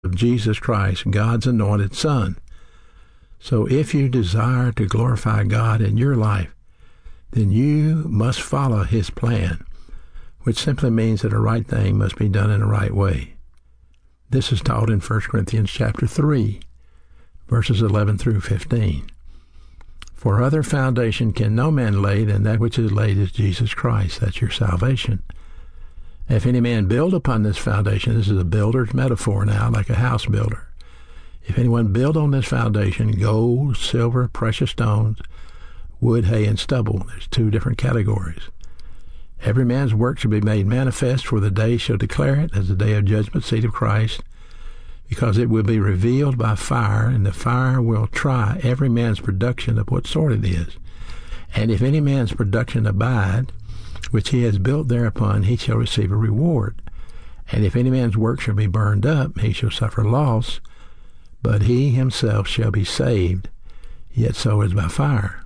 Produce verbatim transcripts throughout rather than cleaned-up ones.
of Jesus Christ, God's anointed Son. So if you desire to glorify God in your life, then you must follow his plan, which simply means that a right thing must be done in a right way. This is taught in First Corinthians chapter three, verses eleven through fifteen. For other foundation can no man lay than that which is laid is Jesus Christ. That's your salvation. If any man build upon this foundation, this is a builder's metaphor now, like a house builder. If anyone build on this foundation, gold, silver, precious stones, wood, hay, and stubble. There's two different categories. Every man's work shall be made manifest, for the day shall declare it, as the day of judgment seat of Christ, because it will be revealed by fire, and the fire will try every man's production of what sort it is. And if any man's production abide, which he has built thereupon, he shall receive a reward. And if any man's work shall be burned up, he shall suffer loss, but he himself shall be saved, yet so as by fire.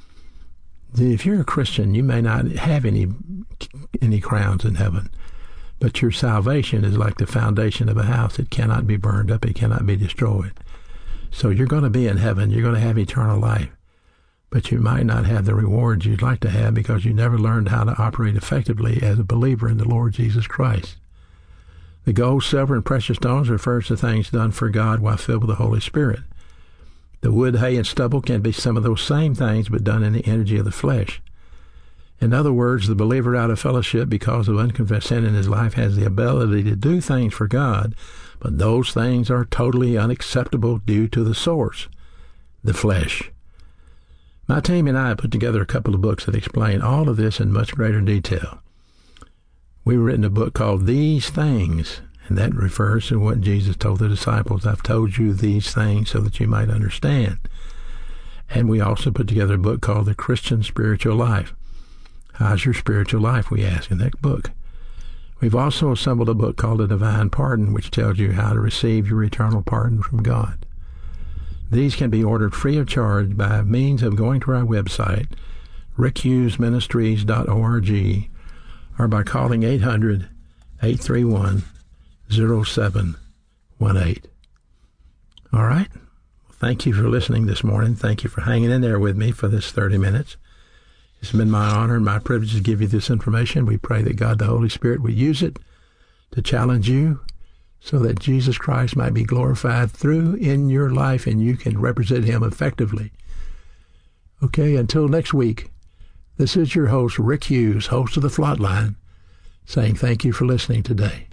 If you're a Christian, you may not have any any crowns in heaven, but your salvation is like the foundation of a house. It cannot be burned up. It cannot be destroyed. So you're going to be in heaven. You're going to have eternal life, but you might not have the rewards you'd like to have because you never learned how to operate effectively as a believer in the Lord Jesus Christ. The gold, silver, and precious stones refers to things done for God while filled with the Holy Spirit. The wood, hay, and stubble can be some of those same things, but done in the energy of the flesh. In other words, the believer out of fellowship because of unconfessed sin in his life has the ability to do things for God, but those things are totally unacceptable due to the source, the flesh. My team and I have put together a couple of books that explain all of this in much greater detail. We've written a book called These Things, and that refers to what Jesus told the disciples. I've told you these things so that you might understand. And we also put together a book called The Christian Spiritual Life. How's your spiritual life, we ask in that book. We've also assembled a book called The Divine Pardon, which tells you how to receive your eternal pardon from God. These can be ordered free of charge by means of going to our website, rick hughes ministries dot org, or by calling eight hundred, eight three one, zero seven one eight. All right? Thank you for listening this morning. Thank you for hanging in there with me for this thirty minutes. It's been my honor and my privilege to give you this information. We pray that God the Holy Spirit will use it to challenge you so that Jesus Christ might be glorified through in your life and you can represent him effectively. Okay, until next week, this is your host, Rick Hughes, host of The Flatline, saying thank you for listening today.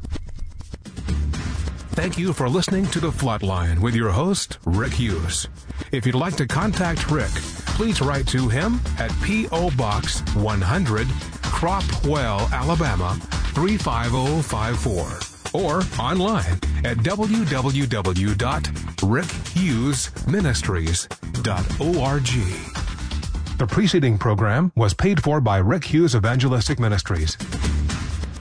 Thank you for listening to The Flatline with your host, Rick Hughes. If you'd like to contact Rick, please write to him at P O. Box one hundred, Cropwell, Alabama, three five zero five four, or online at w w w dot rick hughes ministries dot org. The preceding program was paid for by Rick Hughes Evangelistic Ministries.